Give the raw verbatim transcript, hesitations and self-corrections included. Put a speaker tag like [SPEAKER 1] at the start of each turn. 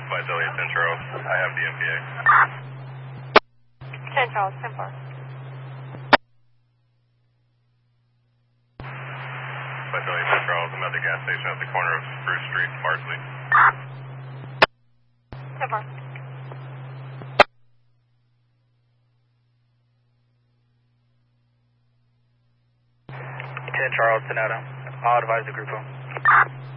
[SPEAKER 1] Vidalia ten Charles, I have the M P A.
[SPEAKER 2] ten Charles, ten four.
[SPEAKER 1] Vidalia ten Charles, I'm at the gas station at the corner of Spruce Street, Marsley.
[SPEAKER 2] ten four.
[SPEAKER 3] ten Charles, ten Adam. I'll advise the group home.